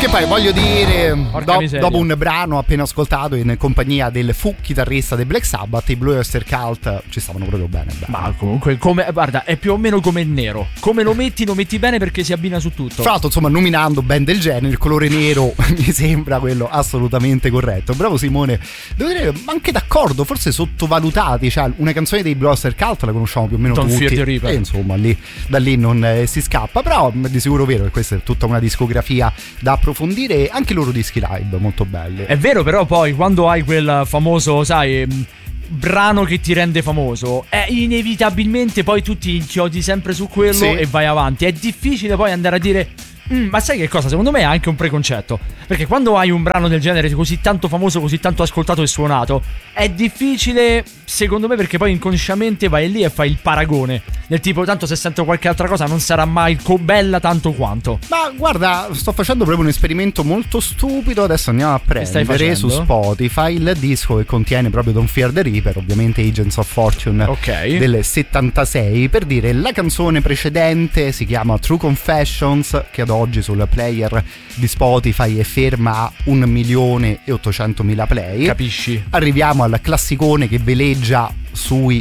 Che poi voglio dire, dopo un brano appena ascoltato in compagnia del chitarrista dei Black Sabbath, i Blue Oyster Cult ci stavano proprio bene. Ma comunque, guarda, è più o meno come il nero. Come lo metti bene perché si abbina su tutto. Fra l'altro, insomma, nominando band del genere, il colore nero mi sembra quello assolutamente corretto. Bravo Simone. Devo dire, anche d'accordo, forse sottovalutati. Cioè, una canzone dei Blue Oyster Cult la conosciamo più o meno Don't tutti. Fear the Reaper. E insomma, da lì non si scappa. Però è di sicuro vero che questa è tutta una discografia da approfondire, anche i loro dischi live molto belli. È vero, però poi quando hai quel famoso, sai, brano che ti rende famoso, inevitabilmente poi tu ti inchiodi sempre su quello e vai avanti. È difficile poi andare a dire ma sai che cosa? Secondo me è anche un preconcetto, perché quando hai un brano del genere così tanto famoso, così tanto ascoltato e suonato, è difficile, secondo me, perché poi inconsciamente vai lì e fai il paragone del tipo, tanto se sento qualche altra cosa non sarà mai bella tanto quanto. Ma guarda, sto facendo proprio un esperimento molto stupido. Adesso andiamo a prendere su Spotify il disco che contiene proprio Don't Fear the Reaper, ovviamente Agents of Fortune del 76, per dire la canzone precedente si chiama True Confessions, che ad oggi sul player di Spotify è ferma a 1.800.000 play. Capisci? Arriviamo al classicone che veleggia sui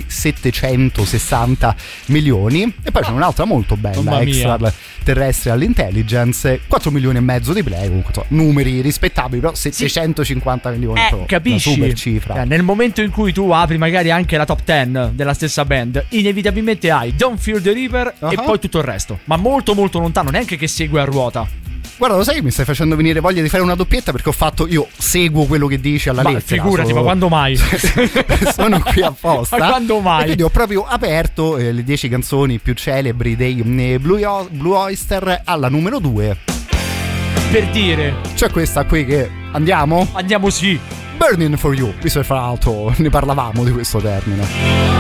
760 milioni e poi c'è un'altra molto bella, Extraterrestrial Intelligence, 4 milioni e mezzo di play, comunque numeri rispettabili, però 750 milioni capisci? Una super cifra. Nel momento in cui tu apri magari anche la top 10 della stessa band, inevitabilmente hai Don't Fear the Reaper e poi tutto il resto, ma molto molto lontano, neanche che segue a ruota. Guarda, lo sai che mi stai facendo venire voglia di fare una doppietta, perché io seguo quello che dici alla lettera. Figurati, ma quando mai? Sono qui apposta. Ma quando mai? E quindi ho proprio aperto le 10 canzoni più celebri dei Blue Oyster alla numero 2. Per dire, c'è questa qui che andiamo? Andiamo, sì. Burning for You, visto che fra l'altro ne parlavamo di questo termine.